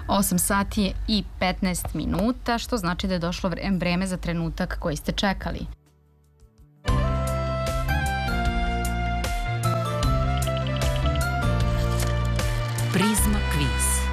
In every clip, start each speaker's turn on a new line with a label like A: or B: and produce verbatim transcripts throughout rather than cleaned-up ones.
A: osam sati i petnaest minuta, što znači da je došlo vreme za trenutak koji ste čekali. Prizma kviz.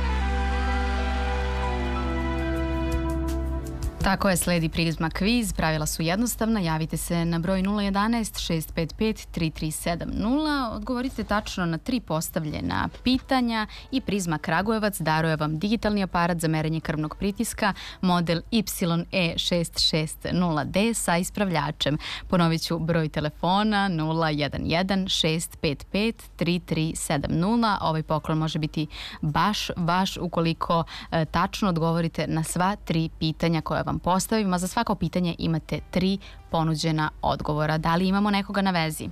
A: Tako je, sledi Prizma kviz. Pravila su jednostavna. Javite se na broj nula jedanaest šest pet pet tri tri sedam nula. Odgovorite tačno na tri postavljena pitanja i Prizma Kragujevac daruje vam digitalni aparat za merenje krvnog pritiska model Y E šest šest nula D sa ispravljačem. Ponovit ću broj telefona nula jedan jedan šest pet pet tri tri sedam nula. Ovaj poklon može biti baš vaš ukoliko e, tačno odgovorite na sva tri pitanja koja vam postavim, a za svako pitanje imate tri ponuđena odgovora. Da li imamo nekoga na vezi?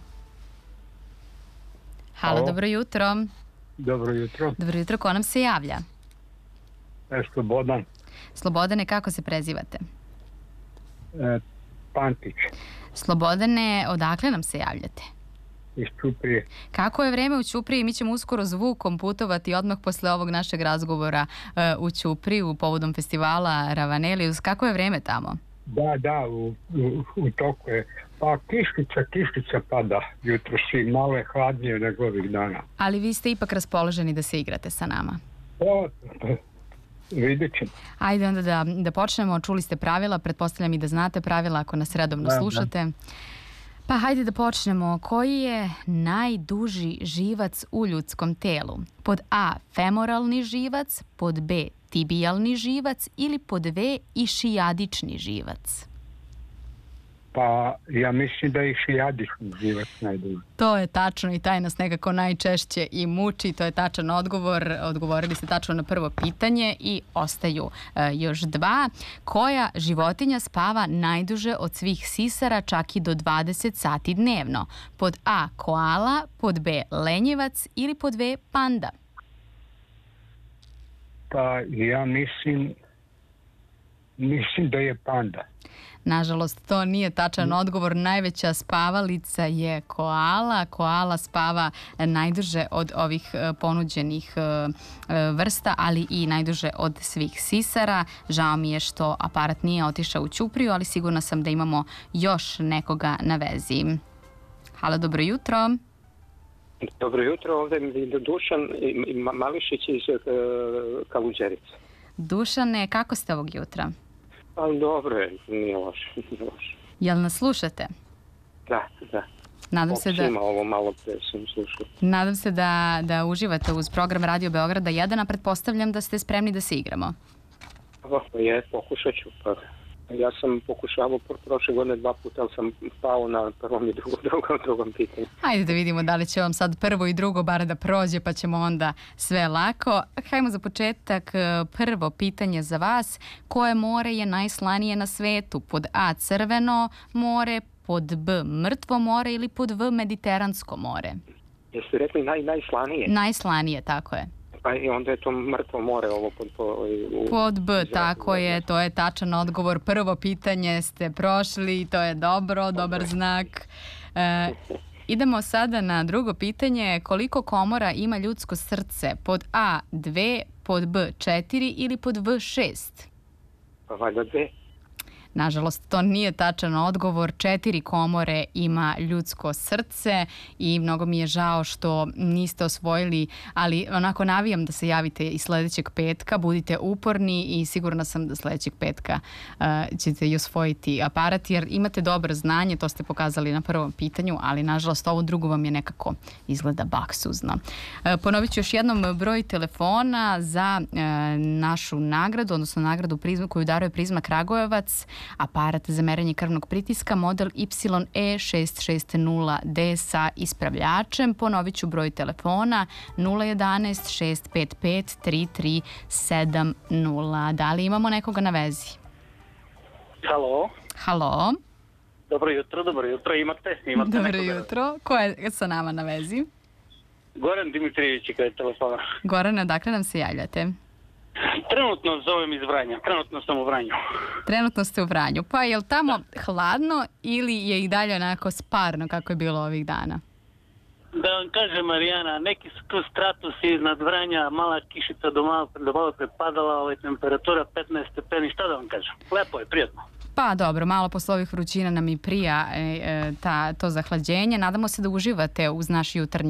A: Halo, Halo. Dobro jutro.
B: Dobro jutro.
A: Dobro jutro, ko nam se javlja?
B: E, Slobodan.
A: Slobodane, kako se prezivate?
B: E, Pantić.
A: Slobodane, odakle nam se javljate?
B: Iz Ćuprije.
A: Kako je vreme u Ćupriji? Mi ćemo uskoro zvukom putovati odmah posle ovog našeg razgovora uh, u Ćupriju povodom festivala Ravanelius. Kako je vreme tamo?
B: Da, da, u, u, u toku je. Pa kiškica, kiškica pada jutro si, malo je hladnije nego ovih dana.
A: Ali vi ste ipak raspoloženi da se igrate sa nama.
B: Pa, vidjet ćemo.
A: Ajde onda da, da počnemo. Čuli ste pravila, pretpostavljam i da znate pravila ako nas redovno da, slušate. Da. Pa hajde da počnemo. Koji je najduži živac u ljudskom telu? Pod A femoralni živac, pod B tibijalni živac ili pod V išijadični živac?
B: Pa ja mislim da je išijadični živac najduži.
A: To je tačno i taj nas nekako najčešće i muči. To je tačan odgovor. Odgovorili ste tačno na prvo pitanje i ostaju e, još dva. Koja životinja spava najduže od svih sisara, čak i do dvadeset sati dnevno? Pod A koala, pod B lenjevac ili pod V panda?
B: Pa ja mislim mislim da je panda.
A: Nažalost, to nije tačan odgovor. Najveća spavalica je koala. Koala spava najduže od ovih ponuđenih vrsta, ali i najduže od svih sisara. Žao mi je što aparat nije otišao u Ćupriju, ali sigurna sam da imamo još nekoga na vezi. Halo, dobro jutro.
C: Dobro jutro, ovdje je Dušan i Mališić iz Kaluđerice.
A: Dušane, kako ste ovog jutra?
C: Pa dobro je, nije loše, nije loše.
A: Jel nas slušate?
C: Da, da.
A: Nadam se da...
C: ovo malo pre sam slušao.
A: Nadam se da, da uživate uz program Radio Beograda jedan, a pretpostavljam da ste spremni da se igramo.
C: Pa je, pokušat ću. Pa. Ja sam pokušavao prošle godine dva puta, ali sam pao na prvom i drugom, drugom, drugom pitanju.
A: Hajde da vidimo da li će vam sad prvo i drugo bar da prođe, pa ćemo onda sve lako. Hajmo za početak prvo pitanje za vas. Koje more je najslanije na svetu? Pod A Crveno more, pod B Mrtvo more ili pod V Mediteransko more?
C: Jeste rekli naj, najslanije?
A: Najslanije, tako je.
C: Pa i onda je to Mrtvo more ovo pod... Po, u,
A: pod B, tako je, to je tačan odgovor. Prvo pitanje ste prošli, to je dobro, dobar znak. E, idemo sada na drugo pitanje. Koliko komora ima ljudsko srce? Pod A dve, pod B četiri ili pod V šest?
C: Pa valjda dve.
A: Nažalost, to nije tačan odgovor. Četiri komore ima ljudsko srce i mnogo mi je žao što niste osvojili, ali onako navijam da se javite i sledećeg petka. Budite uporni i sigurna sam da sledećeg petka uh, ćete i osvojiti aparat, jer imate dobro znanje, to ste pokazali na prvom pitanju, ali nažalost ovo drugo vam je nekako izgleda baksuzno. Uh, ponovit ću još jednom broj telefona za uh, našu nagradu, odnosno nagradu Prizma koju daruje Prizma Kragujevac. Aparat za merenje krvnog pritiska model Y E šest šest nula D sa ispravljačem. Ponovit ću broj telefona nula jedanaest šest pet pet tri tri sedam nula. Da li imamo nekoga na vezi?
D: Halo.
A: Halo.
D: Dobro jutro, dobro jutro. Imate? Imate
A: dobro
D: nekoga?
A: jutro. Ko je sa nama na vezi?
D: Goran Dimitrijević je telefona.
A: Goran, odakle nam se javljate?
D: Trenutno zovem iz Vranja. Trenutno sam u Vranju.
A: Trenutno ste u Vranju. Pa je li tamo hladno ili je i dalje onako sparno kako je bilo ovih dana?
D: Da vam kaže Marijana, neki su tu stratusi iznad Vranja, mala kišica do malo, do malo prepadala, ovaj, temperatura petnaest stepeni, šta da vam kažem? Lepo je, prijatno.
A: Pa dobro, malo posle ovih vrućina nam i prija e, e, ta, to zahlađenje. Nadamo se da uživate uz naš jutarnji